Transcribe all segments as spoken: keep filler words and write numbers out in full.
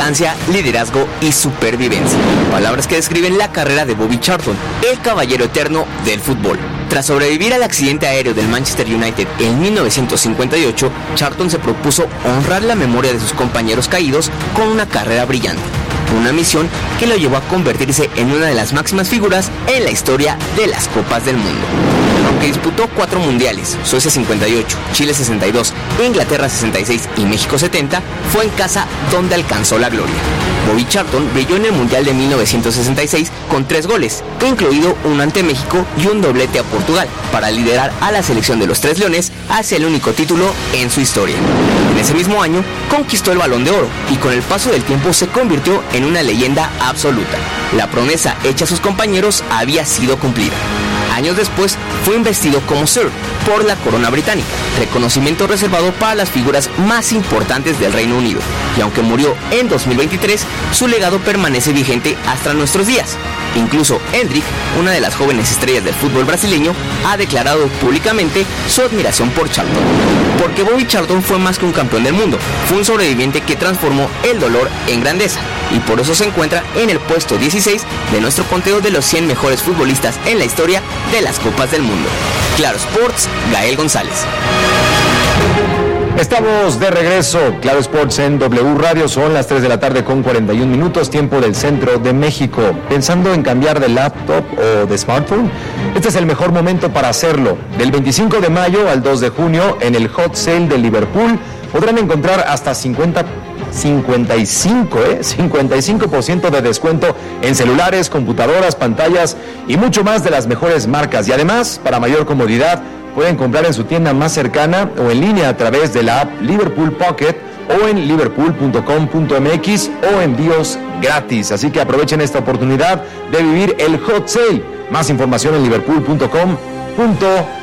perseverancia, liderazgo y supervivencia. Palabras que describen la carrera de Bobby Charlton, el caballero eterno del fútbol. Tras sobrevivir al accidente aéreo del Manchester United en mil novecientos cincuenta y ocho, Charlton se propuso honrar la memoria de sus compañeros caídos con una carrera brillante. Una misión que lo llevó a convertirse en una de las máximas figuras en la historia de las Copas del Mundo. Aunque disputó cuatro mundiales, Suecia cincuenta y ocho, Chile sesenta y dos, Inglaterra sesenta y seis y México setenta, fue en casa donde alcanzó la gloria. Bobby Charlton brilló en el Mundial de mil novecientos sesenta y seis con tres goles, incluido uno ante México y un doblete a Portugal, para liderar a la selección de los Tres Leones hacia el único título en su historia. En ese mismo año, conquistó el Balón de Oro y con el paso del tiempo se convirtió en una leyenda absoluta. La promesa hecha a sus compañeros había sido cumplida. Años después, fue investido como Sir por la corona británica, reconocimiento reservado para las figuras más importantes del Reino Unido. Y aunque murió en dos mil veintitrés, su legado permanece vigente hasta nuestros días. Incluso Endrick, una de las jóvenes estrellas del fútbol brasileño, ha declarado públicamente su admiración por Charlton. Porque Bobby Charlton fue más que un campeón del mundo, fue un sobreviviente que transformó el dolor en grandeza, y por eso se encuentra en el puesto dieciséis de nuestro conteo de los cien mejores futbolistas en la historia de las Copas del Mundo. Claro Sports, Gael González. Estamos de regreso, Claro Sports en W Radio, son las tres de la tarde con cuarenta y un minutos, tiempo del centro de México. ¿Pensando en cambiar de laptop o de smartphone? Este es el mejor momento para hacerlo. Del veinticinco de mayo al dos de junio, en el Hot Sale de Liverpool, podrán encontrar hasta cincuenta, cincuenta y cinco, ¿eh? cincuenta y cinco por ciento de descuento en celulares, computadoras, pantallas y mucho más de las mejores marcas. Y además, para mayor comodidad, pueden comprar en su tienda más cercana o en línea a través de la app Liverpool Pocket o en liverpool punto com punto m x o envíos gratis. Así que aprovechen esta oportunidad de vivir el Hot Sale. Más información en liverpool punto com punto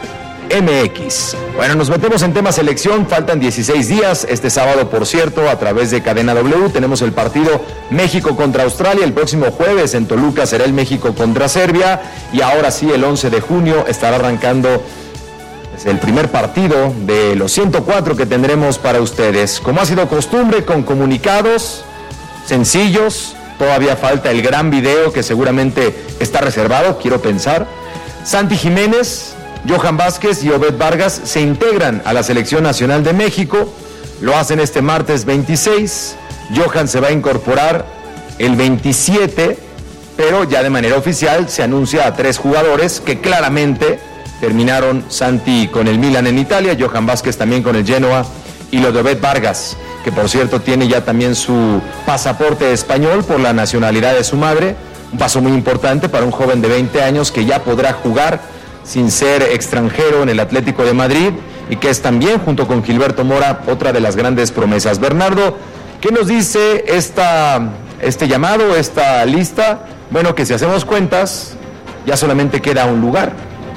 m x. Bueno, nos metemos en tema selección. Faltan dieciséis días. Este sábado, por cierto, a través de Cadena W, tenemos el partido México contra Australia. El próximo jueves en Toluca será el México contra Serbia. Y ahora sí, el once de junio estará arrancando es el primer partido de los ciento cuatro que tendremos para ustedes. Como ha sido costumbre, con comunicados sencillos. Todavía falta el gran video que seguramente está reservado, quiero pensar. Santi Jiménez, Johan Vázquez y Obed Vargas se integran a la Selección Nacional de México. Lo hacen este martes veintiséis. Johan se va a incorporar el veintisiete, pero ya de manera oficial se anuncia a tres jugadores que claramente terminaron: Santi con el Milan en Italia, Johan Vázquez también con el Genoa, y lo de Obed Vargas, que por cierto tiene ya también su pasaporte español por la nacionalidad de su madre. Un paso muy importante para un joven de veinte años que ya podrá jugar sin ser extranjero en el Atlético de Madrid y que es también, junto con Gilberto Mora, otra de las grandes promesas. Bernardo, ¿qué nos dice esta, este llamado, esta lista? Bueno, que si hacemos cuentas, ya solamente queda un lugar.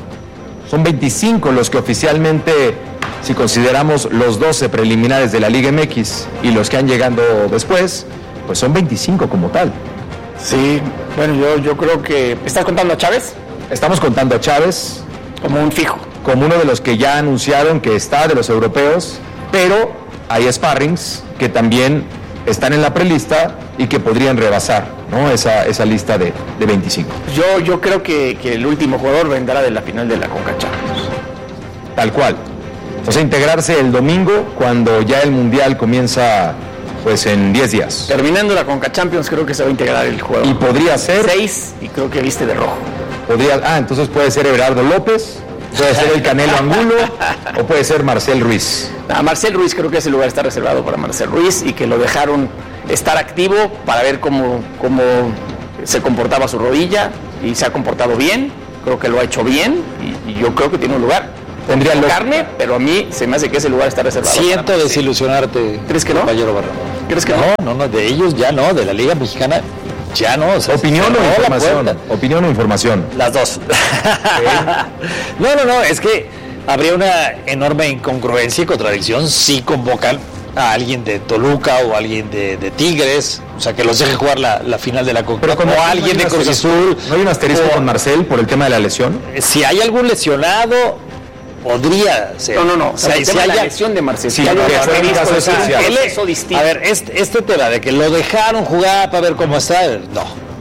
Son veinticinco los que oficialmente, si consideramos los doce preliminares de la Liga M X y los que han llegado después, pues son veinticinco como tal. Sí, bueno, yo, yo creo que... ¿Estás contando a Chávez? Estamos contando a Chávez como un fijo, como uno de los que ya anunciaron que está de los europeos, pero hay sparrings que también están en la prelista y que podrían rebasar, ¿no? Esa, esa lista de, de veinticinco. Yo, yo creo que, que el último jugador vendrá de la final de la Conca Champions. Tal cual. O sea, integrarse el domingo cuando ya el Mundial comienza, pues en diez días. Terminando la Conca Champions, creo que se va a integrar el jugador. Y podría ser... Seis, y creo que viste de rojo. Podría, ah, entonces puede ser Everardo López, puede ser el Canelo Angulo, o puede ser Marcel Ruiz. A Marcel Ruiz creo que ese lugar está reservado para Marcel Ruiz y que lo dejaron estar activo para ver cómo, cómo se comportaba su rodilla, y se ha comportado bien, creo que lo ha hecho bien, y, y yo creo que tiene un lugar. Tendría lo... carne, pero a mí se me hace que ese lugar está reservado. Siento desilusionarte. ¿Crees que no? Compañero Barrón. ¿Crees que no? No, no, no, de ellos ya no, de la Liga Mexicana ya no. O sea, ¿Opinión o información? ¿Opinión o información? Las dos. no, no, no, es que habría una enorme incongruencia y contradicción si convocan a alguien de Toluca o alguien de, de Tigres, o sea, que los deje jugar la, la final de la Copa, pero como o alguien de Cruz Azul. ¿No hay un asterisco o, con Marcel por el tema de la lesión? Si hay algún lesionado podría ser. No, no, no. O sea, el si tema de haya- la lesión de Marcel. Sí, Si hay porque un fue un asterisco, caso es un especial. proceso distinto. A ver, este, este tema de que lo dejaron jugar para ver cómo está, no.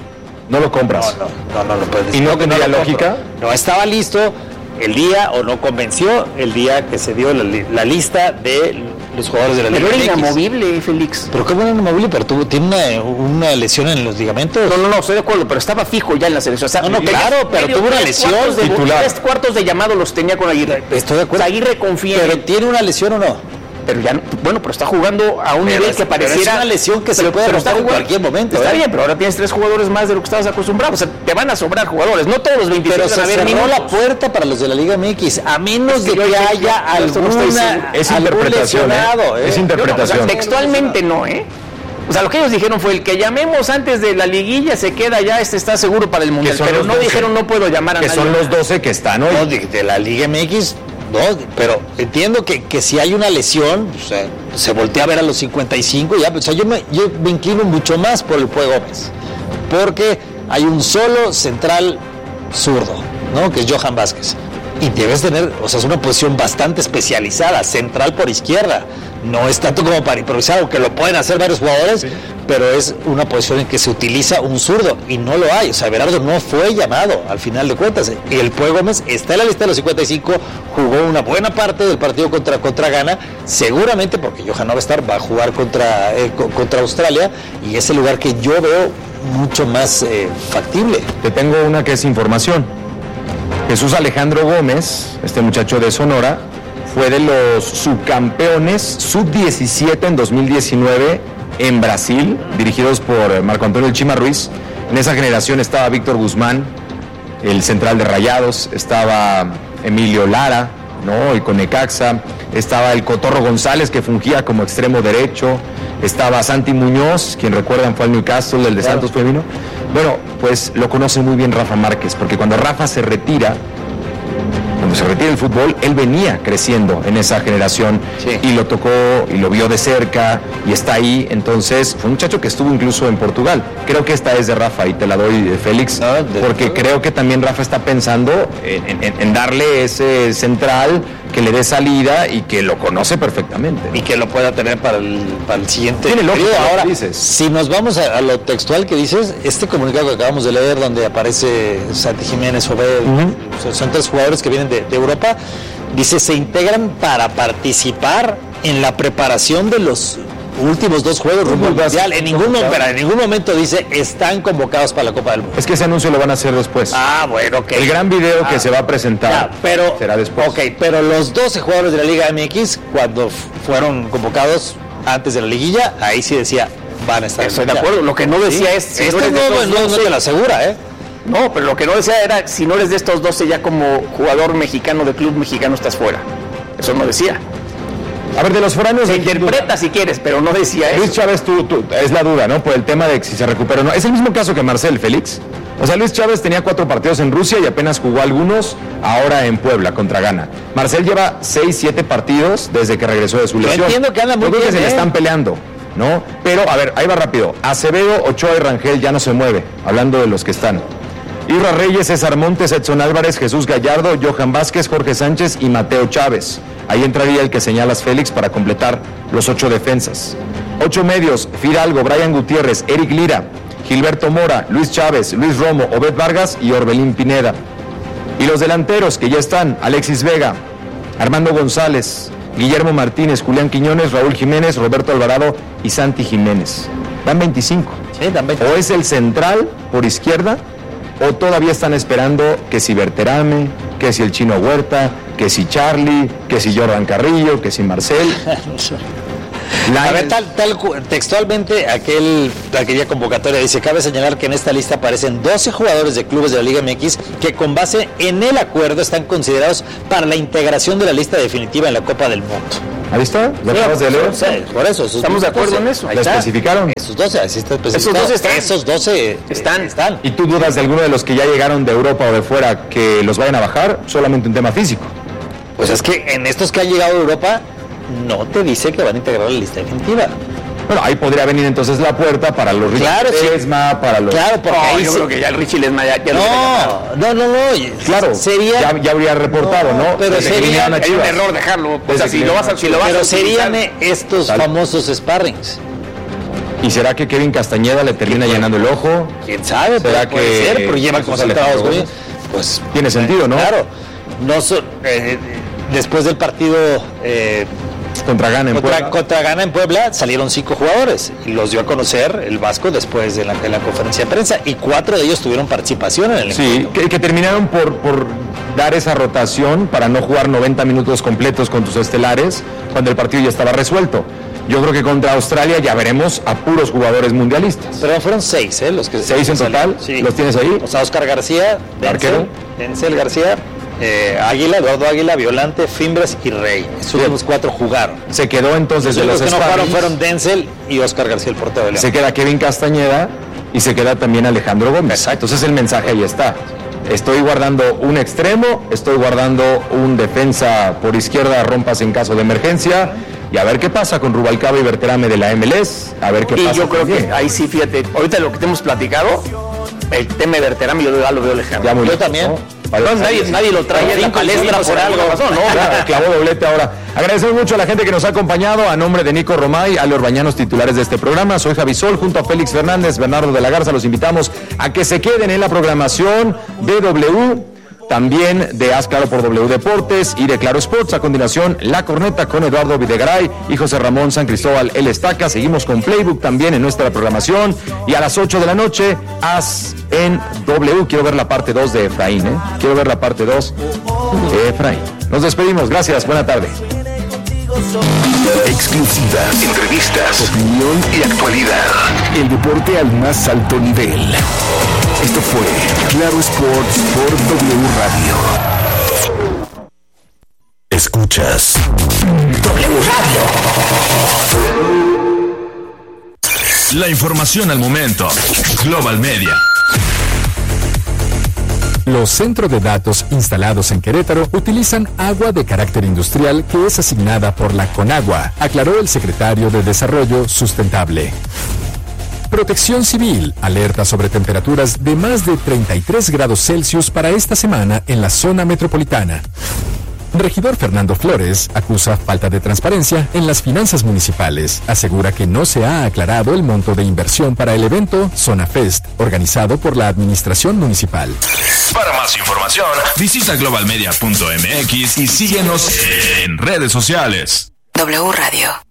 No lo compras. No, no, no, no lo puedes ¿Y no decir. tendría lo lógica? compro. No estaba listo el día, o no convenció el día que se dio la, li- la lista de los jugadores de la Pero Liga era M X. inamovible, Félix. Pero cómo era inamovible, pero tuvo, tiene una, una lesión en los ligamentos. No, no, no, estoy de acuerdo, pero estaba fijo ya en la selección. O sea, No, no, tenía claro, pero medio tuvo una tres lesión cuartos de- titular. Tres cuartos de llamado los tenía con Aguirre. Estoy de acuerdo. O sea, Aguirre confía en Pero él. tiene una lesión o no. Pero ya, no- bueno, pero está jugando a un Pero nivel es- que pero pareciera... es una lesión que se pero- puede pero romper está en jugando- cualquier momento, Está ¿eh? bien, pero ahora tienes tres jugadores más de lo que estabas acostumbrado. O sea, te van a sobrar jugadores. No todos los veintiséis Pero van se a haber cerró minutos. la puerta para los de la Liga M X, a menos Es de que que yo- yo- haya yo esto no estoy alguna seguro. Es algún interpretación, lesionado, ¿eh? ¿eh? Es Yo no, o sea, interpretación. textualmente no, ¿eh? O sea, lo que ellos dijeron fue el que llamemos antes de la liguilla se queda ya, este está seguro para el Mundial. son Pero los no doce. dijeron no puedo llamar a Que nadie. son los doce que están hoy. No, de, de la Liga M X, no, pero entiendo que, que si hay una lesión, o sea, se voltea a ver a los cincuenta y cinco, ya, o sea, yo me, yo me inclino mucho más por el Pue Gómez, porque hay un solo central zurdo, ¿no? Que es Johan Vázquez. Y debes tener, o sea, es una posición bastante especializada, central por izquierda. No es tanto como para improvisar, aunque lo pueden hacer varios jugadores, pero es una posición en que se utiliza un zurdo y no lo hay. O sea, Berardo no fue llamado al final de cuentas. Y el Pue Gómez está en la lista de los cincuenta y cinco, jugó una buena parte del partido contra, contra Ghana, seguramente porque Johan no va a estar, va a jugar contra, eh, co- contra Australia, y es el lugar que yo veo mucho más eh, factible. Te tengo una que es información. Jesús Alejandro Gómez, este muchacho de Sonora, fue de los subcampeones sub diecisiete en dos mil diecinueve en Brasil, dirigidos por Marco Antonio El Chima Ruiz. En esa generación estaba Víctor Guzmán, el central de Rayados, estaba Emilio Lara, ¿no? El con Necaxa, estaba el Cotorro González, que fungía como extremo derecho, estaba Santi Muñoz, quien recuerdan fue al Newcastle, el de Claro. Santos fue vino. Bueno, pues lo conoce muy bien Rafa Márquez, porque cuando Rafa se retira, cuando se retira el fútbol, él venía creciendo en esa generación, Sí. y lo tocó y lo vio de cerca y está ahí. Entonces fue un muchacho que estuvo incluso en Portugal. Creo que esta es de Rafa y te la doy, de Félix, No, de- porque creo que también Rafa está pensando en, en- en darle ese central que le dé salida y que lo conoce perfectamente. Y que lo pueda tener para el, para el siguiente Tiene lógica periodo. lo que Ahora, dices. si nos vamos a, a lo textual que dices, este comunicado que acabamos de leer, donde aparece Santi Jiménez, Obed, son, son tres jugadores que vienen de, de Europa, dice, se integran para participar en la preparación de los últimos dos juegos rumbo al Muy básico. mundial. En ningún, mo- pero en ningún momento dice, están convocados para la Copa del Mundo. Es que ese anuncio lo van a hacer después. Ah, bueno, ok. El gran video que Ah, se va a presentar Ya, pero, será después. ok, pero los doce jugadores de la Liga M X, cuando f- fueron convocados antes de la liguilla, ahí sí decía, van a estar en el Estoy de Mundial. acuerdo. Lo que no decía es... si Este no no, eres de no, estos no, no doce, te lo asegura, ¿eh? No, pero lo que no decía era, si no eres de estos doce ya como jugador mexicano de club mexicano estás fuera. Eso no decía. A ver, de los foráneos... Se ¿de quién interpreta si quieres, pero no decía Luis eso. Chávez, tú, tú- es la duda, ¿no? Por el tema de si se recupera o no. Es el mismo caso que Marcel, Félix. O sea, Luis Chávez tenía cuatro partidos en Rusia y apenas jugó algunos ahora en Puebla contra Ghana. Marcel lleva seis, siete partidos desde que regresó de su Yo lesión. entiendo que anda muy Yo creo bien, que se le ¿eh? están peleando, ¿no? Pero, a ver, ahí va rápido. Acevedo, Ochoa y Rangel ya no se mueve, hablando de los que están. Irra Reyes, César Montes, Edson Álvarez, Jesús Gallardo, Johan Vázquez, Jorge Sánchez y Mateo Chávez. Ahí entraría el que señalas, Félix, para completar los ocho defensas. Ocho medios: Fidalgo, Brian Gutiérrez, Eric Lira, Gilberto Mora, Luis Chávez, Luis Romo, Obed Vargas y Orbelín Pineda. Y los delanteros que ya están: Alexis Vega, Armando González, Guillermo Martínez, Julián Quiñones, Raúl Jiménez, Roberto Alvarado y Santi Jiménez. Dan veinticinco. Sí, también. O es el central por izquierda, o todavía están esperando que si Berterame, que si el Chino Huerta, que si Charlie, que si Jordan Carrillo, que si Marcel. A ver, tal, tal cu- textualmente aquel, aquella convocatoria dice, cabe señalar que en esta lista aparecen doce jugadores de clubes de la Liga M X que con base en el acuerdo están considerados para la integración de la lista definitiva en la Copa del Mundo. ¿Ahí está? ¿Lo acabas de leer? Sí, por eso. esos Estamos de acuerdo doce, en eso. ahí ¿Lo está. especificaron? Esos doce, así está especificado. Esos doce están. Esos doce eh, Están. están. ¿Y tú dudas de alguno de los que ya llegaron de Europa o de fuera que los vayan a bajar? Solamente un tema físico. Pues es que en estos que han llegado a Europa, no te dice que van a integrar la lista definitiva. Bueno, ahí podría venir entonces la puerta para los Richie Claro, sí. Ledesma, para los... Claro, porque No, ahí yo se- creo que ya el Richie Ledesma ya, ya lo hubiera ganado. No, no, no, no. Claro, sería, ya, ya habría reportado, No, ¿no? pero Desde que sería- vinieron a Hay un Chivas. error dejarlo. O Desde sea, si que lo vas a, si lo vas pero a serían utilizar- estos Tal. famosos sparrings. ¿Y será que Kevin Castañeda le termina llenando el ojo? ¿Quién sabe? ¿Será Puede que ser, pero llevan Jesús concentrados Alejandro con Gómez? Pues Tiene sentido, ¿no? Claro. No so- eh, después del partido eh, Contra Ghana en contra, Puebla. contra Ghana en Puebla salieron cinco jugadores y los dio a conocer el Vasco después de la, de la conferencia de prensa y cuatro de ellos tuvieron participación en el Sí, encuentro. que, que terminaron por, por dar esa rotación para no jugar noventa minutos completos con tus estelares cuando el partido ya estaba resuelto. Yo creo que contra Australia ya veremos a puros jugadores mundialistas. Pero fueron seis, ¿eh? Los que ¿Seis en salieron. total? Sí. ¿Los tienes ahí? O sea, Oscar García, Arquero. Denzel, Denzel García, eh, Águila, Eduardo Águila, Violante, Fimbres y Rey. Esos Bien. últimos cuatro jugaron. Se quedó entonces de Los los que no jugaron sparrings, fueron Denzel y Oscar García, el portero de León. se queda Kevin Castañeda y se queda también Alejandro Gómez. Entonces el mensaje ahí está. Estoy guardando un extremo, estoy guardando un defensa por izquierda, rompas en caso de emergencia, y a ver qué pasa con Rubalcaba y Berterame de la M L S, a ver qué Y pasa yo creo también. que ahí sí, fíjate, ahorita lo que te hemos platicado, el tema de Berterame yo ya lo veo lejano. Ya muy Yo lejos, también. ¿no? No, nadie, nadie lo trae en la palestra por algo. No, Claro, clavó doblete ahora. Agradecemos mucho a la gente que nos ha acompañado. A nombre de Nico Romay, Ale Orbañanos, titulares de este programa. Soy Javi Sol, junto a Félix Fernández, Bernardo de la Garza. Los invitamos a que se queden en la programación de W, también de Haz Claro por W Deportes y de Claro Sports. A continuación, La Corneta con Eduardo Videgaray y José Ramón San Cristóbal El Estaca. Seguimos con Playbook también en nuestra programación. Y a las ocho de la noche, Haz en W. Quiero ver la parte dos de Efraín, ¿eh? Quiero ver la parte dos de Efraín. Nos despedimos. Gracias. Buena tarde. Exclusivas, entrevistas, opinión y actualidad. El deporte al más alto nivel. Esto fue Claro Sports por W Radio. Escuchas W Radio. La información al momento. Global Media. Los centros de datos instalados en Querétaro utilizan agua de carácter industrial que es asignada por la Conagua, aclaró el secretario de Desarrollo Sustentable. Protección Civil alerta sobre temperaturas de más de treinta y tres grados Celsius para esta semana en la zona metropolitana. Regidor Fernando Flores acusa falta de transparencia en las finanzas municipales. Asegura que no se ha aclarado el monto de inversión para el evento Zona Fest, organizado por la administración municipal. Para más información, visita globalmedia punto m x y síguenos en redes sociales. W Radio.